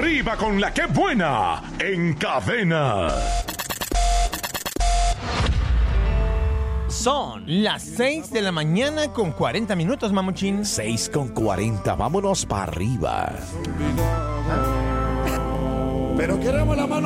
Arriba con la que buena en Cadena. Son las 6 de la mañana con 40 minutos, mamuchín. 6:40, vámonos para arriba. Pero queremos la mano